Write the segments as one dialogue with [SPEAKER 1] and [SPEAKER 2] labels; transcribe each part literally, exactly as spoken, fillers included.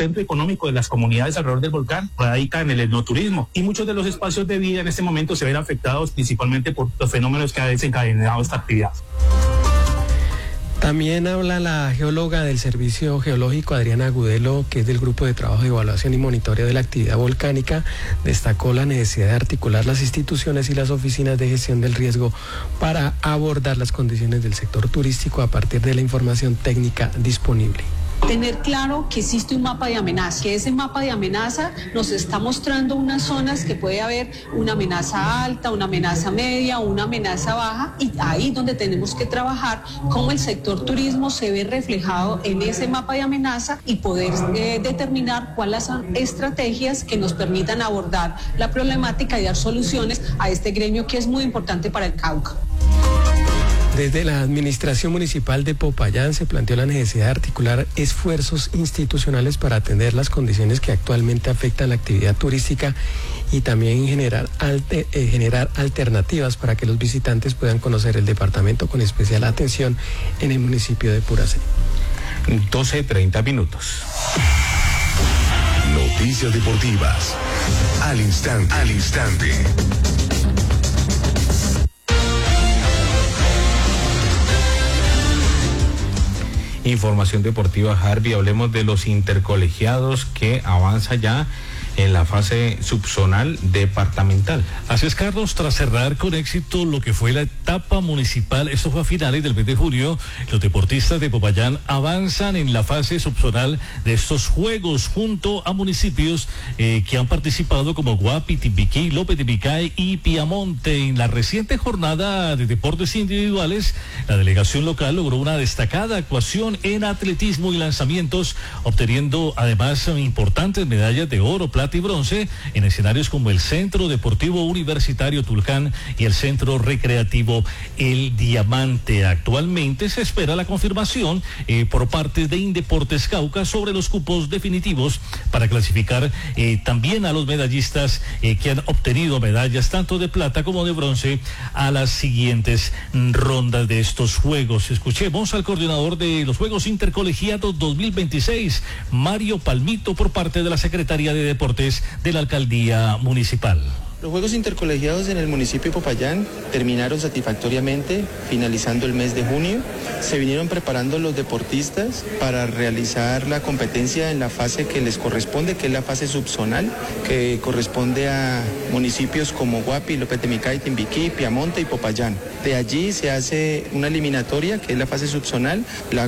[SPEAKER 1] centro económico de las comunidades alrededor del volcán radica en el etnoturismo, y muchos de los espacios de vida en este momento se ven afectados principalmente por los fenómenos que ha desencadenado esta actividad.
[SPEAKER 2] También habla la geóloga del Servicio Geológico, Adriana Agudelo, que es del Grupo de Trabajo de Evaluación y Monitoreo de la Actividad Volcánica. Destacó la necesidad de articular las instituciones y las oficinas de gestión del riesgo para abordar las condiciones del sector turístico a partir de la información técnica disponible.
[SPEAKER 3] Tener claro que existe un mapa de amenaza, que ese mapa de amenaza nos está mostrando unas zonas que puede haber una amenaza alta, una amenaza media, una amenaza baja, y ahí donde tenemos que trabajar cómo el sector turismo se ve reflejado en ese mapa de amenaza y poder eh, determinar cuáles son estrategias que nos permitan abordar la problemática y dar soluciones a este gremio que es muy importante para el Cauca.
[SPEAKER 2] Desde la Administración Municipal de Popayán se planteó la necesidad de articular esfuerzos institucionales para atender las condiciones que actualmente afectan la actividad turística y también generar, alter, eh, generar alternativas para que los visitantes puedan conocer el departamento con especial atención en el municipio de Puracé.
[SPEAKER 4] doce treinta minutos.
[SPEAKER 5] Noticias deportivas. Al instante, al instante.
[SPEAKER 4] Información deportiva, Harvey. Hablemos de los intercolegiados que avanza ya en la fase subzonal departamental.
[SPEAKER 6] Así es, Carlos, tras cerrar con éxito lo que fue la etapa municipal, esto fue a finales del mes de junio, los deportistas de Popayán avanzan en la fase subzonal de estos juegos junto a municipios eh, que han participado como Guapi, Timbiquí, López de Picay y Piamonte. En la reciente jornada de deportes individuales, la delegación local logró una destacada actuación en atletismo y lanzamientos, obteniendo además importantes medallas de oro, plata y bronce en escenarios como el Centro Deportivo Universitario Tulcán y el Centro Recreativo El Diamante. Actualmente se espera la confirmación eh, por parte de Indeportes Cauca sobre los cupos definitivos para clasificar eh, también a los medallistas eh, que han obtenido medallas tanto de plata como de bronce a las siguientes rondas de estos juegos. Escuchemos al coordinador de los Juegos Intercolegiados dos mil veintiséis, Mario Palmito, por parte de la Secretaría de Deportes de la Alcaldía Municipal.
[SPEAKER 7] Los Juegos Intercolegiados en el municipio de Popayán terminaron satisfactoriamente, finalizando el mes de junio. Se vinieron preparando los deportistas para realizar la competencia en la fase que les corresponde, que es la fase subzonal, que corresponde a municipios como Guapi, López de Picay, Timbiquí, Piamonte y Popayán. De allí se hace una eliminatoria, que es la fase subzonal, la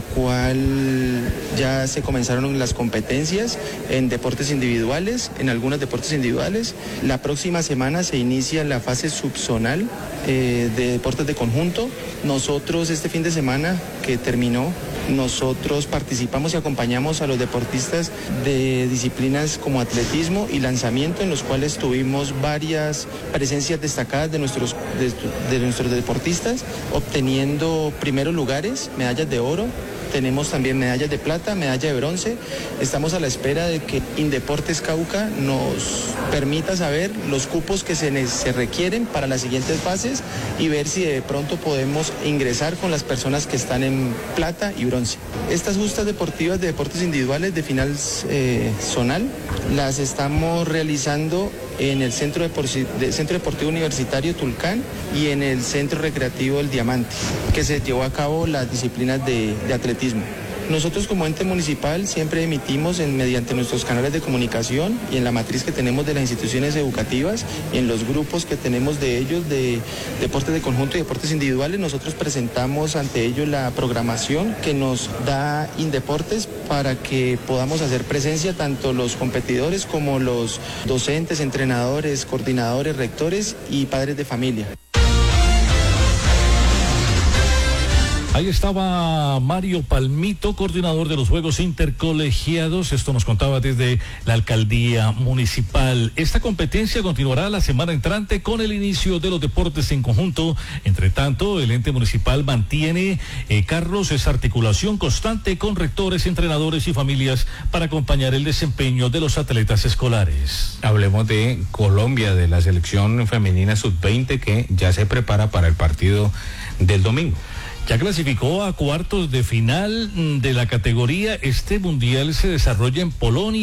[SPEAKER 7] cual ya se comenzaron las competencias en deportes individuales, en algunos deportes individuales. La próxima semana se inicia la fase subzonal eh, de deportes de conjunto. Nosotros este fin de semana que terminó, nosotros participamos y acompañamos a los deportistas de disciplinas como atletismo y lanzamiento, en los cuales tuvimos varias presencias destacadas de nuestros, de, de nuestros deportistas, obteniendo primeros lugares, medallas de oro. Tenemos también medallas de plata, medalla de bronce. Estamos a la espera de que Indeportes Cauca nos permita saber los cupos que se, se requieren para las siguientes fases y ver si de pronto podemos ingresar con las personas que están en plata y bronce. Estas justas deportivas de deportes individuales de final eh, zonal las estamos realizando en el Centro, Depor- de, Centro Deportivo Universitario Tulcán y en el Centro Recreativo El Diamante, que se llevó a cabo las disciplinas de, de atletismo. Nosotros como ente municipal siempre emitimos en, mediante nuestros canales de comunicación y en la matriz que tenemos de las instituciones educativas y en los grupos que tenemos de ellos de deportes de conjunto y deportes individuales, nosotros presentamos ante ellos la programación que nos da Indeportes para que podamos hacer presencia tanto los competidores como los docentes, entrenadores, coordinadores, rectores y padres de familia.
[SPEAKER 6] Ahí estaba Mario Palmito, coordinador de los Juegos Intercolegiados. Esto nos contaba desde la Alcaldía Municipal. Esta competencia continuará la semana entrante con el inicio de los deportes en conjunto. Entre tanto, el ente municipal mantiene, eh, Carlos, esa articulación constante con rectores, entrenadores y familias para acompañar el desempeño de los atletas escolares.
[SPEAKER 4] Hablemos de Colombia, de la selección femenina sub veinte que ya se prepara para el partido del domingo.
[SPEAKER 6] Ya clasificó a cuartos de final de la categoría. Este mundial se desarrolla en Polonia.